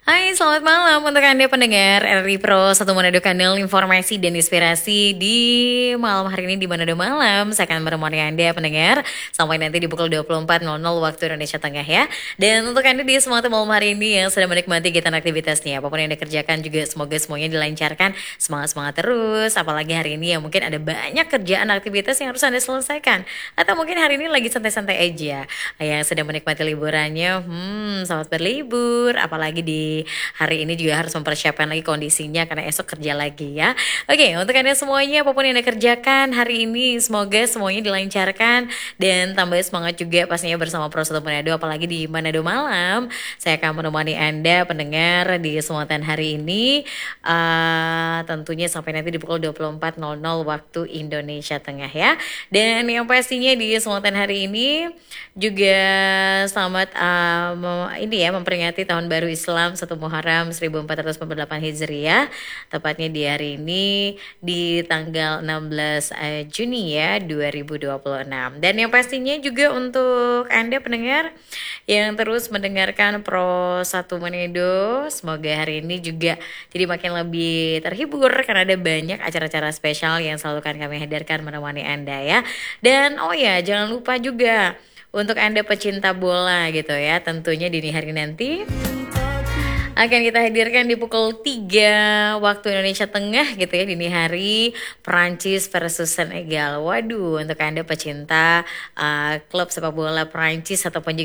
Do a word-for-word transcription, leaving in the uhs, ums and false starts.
Hai, selamat malam untuk Anda pendengar R R I Pro satu Manado Kanal informasi dan inspirasi di malam hari ini di Manado Malam. Saya akan menemani Anda pendengar sampai nanti di pukul dua puluh empat nol nol waktu Indonesia Tengah ya. Dan untuk Anda di semua malam hari ini yang sedang menikmati kegiatan aktivitasnya, apapun yang Anda kerjakan juga semoga semuanya dilancarkan. Semangat-semangat terus, apalagi hari ini ya mungkin ada banyak kerjaan aktivitas yang harus Anda selesaikan. Atau mungkin hari ini lagi santai-santai aja. Yang sedang menikmati liburannya, hmm selamat berlibur. Apalagi di hari ini juga harus mempersiapkan lagi kondisinya karena esok kerja lagi ya. Oke, untuk Anda semuanya apapun yang Anda kerjakan hari ini semoga semuanya dilancarkan dan tambah semangat juga pastinya bersama Pro satu Manado, apalagi di Manado Malam. Saya akan menemani Anda pendengar di kesempatan hari ini uh, tentunya sampai nanti di pukul dua puluh empat nol nol waktu Indonesia Tengah ya. Dan yang pastinya di kesempatan hari ini juga selamat uh, ini ya memperingati tahun baru Islam satu Muharram seribu empat ratus empat puluh delapan Hijriah, tepatnya di hari ini di tanggal enam belas Juni ya dua ribu dua puluh enam. Dan yang pastinya juga untuk Anda pendengar yang terus mendengarkan Pro satu Manado, semoga hari ini juga jadi makin lebih terhibur karena ada banyak acara-acara spesial yang selalu akan kami hadirkan menemani Anda ya. Dan oh ya, jangan lupa juga untuk Anda pecinta bola gitu ya, tentunya dini hari nanti akan kita hadirkan di pukul tiga waktu Indonesia Tengah gitu ya, dini hari Prancis versus Senegal. Waduh, untuk Anda pecinta uh, klub sepak bola Prancis ataupun juga